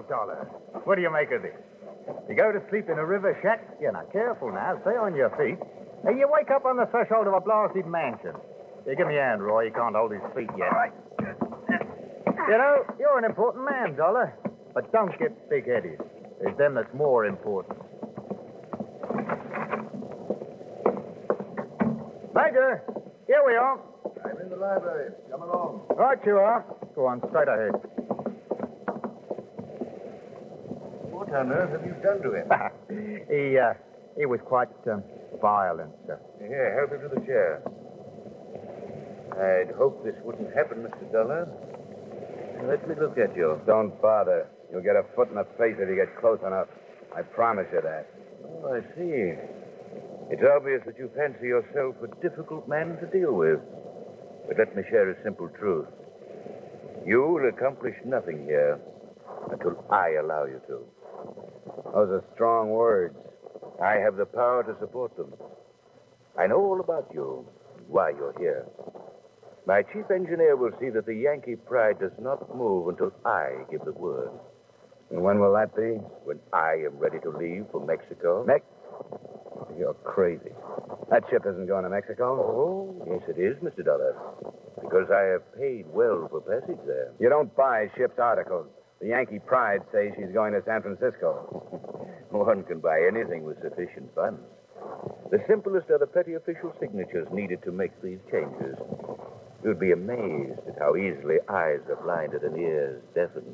Dollar. What do you make of this? You go to sleep in a river shack. You're not careful now. Stay on your feet. And you wake up on the threshold of a blasted mansion. Here, give me a hand, Roy. He can't hold his feet yet. All right. You know, you're an important man, Dollar. But don't get big-headed. There's them that's more important. Major, here we are. I'm in the library. Come along. Right you are. Go on, straight ahead. What on earth have you done to him? He was quite violent, sir. Here, help him to the chair. I'd hoped this wouldn't happen, Mr. Dollar. Let me look at you. Don't bother. You'll get a foot in the face if you get close enough. I promise you that. Oh, I see. It's obvious that you fancy yourself a difficult man to deal with. But let me share a simple truth. You will accomplish nothing here until I allow you to. Those are strong words. I have the power to support them. I know all about you, why you're here. My chief engineer will see that the Yankee pride does not move until I give the word. And when will that be? When I am ready to leave for Mexico. You're crazy. That ship isn't going to Mexico. Oh, yes, it is, Mr. Dollar. Because I have paid well for passage there. You don't buy ship's articles. The Yankee pride says she's going to San Francisco. One can buy anything with sufficient funds. The simplest are the petty official signatures needed to make these changes. You'd be amazed at how easily eyes are blinded and ears deafened.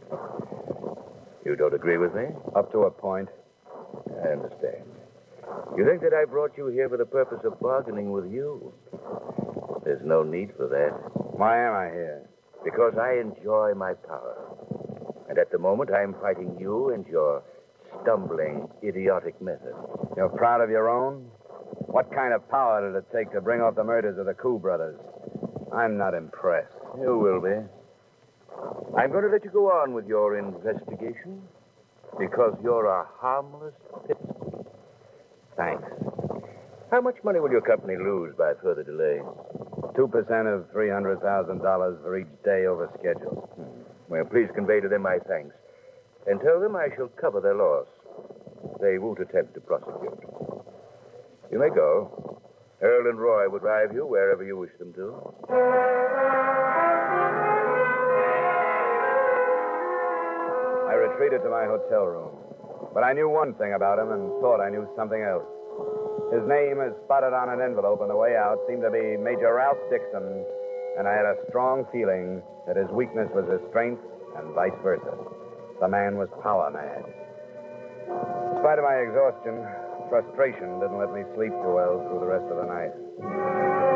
You don't agree with me? Up to a point. I understand. You think that I brought you here for the purpose of bargaining with you? There's no need for that. Why am I here? Because I enjoy my power. And at the moment, I'm fighting you and your stumbling, idiotic method. You're proud of your own? What kind of power did it take to bring off the murders of the Koo brothers? I'm not impressed. You will be. I'm going to let you go on with your investigation because you're a harmless pipsqueak. Thanks. How much money will your company lose by further delay? 2% of $300,000 for each day over schedule. Well, please convey to them my thanks. And tell them I shall cover their loss. They won't attempt to prosecute. You may go. Earl and Roy would drive you wherever you wish them to. I retreated to my hotel room. But I knew one thing about him and thought I knew something else. His name, as spotted on an envelope on the way out, seemed to be Major Ralph Dixon, and I had a strong feeling that his weakness was his strength and vice versa. The man was power mad. In spite of my exhaustion, frustration didn't let me sleep too well through the rest of the night.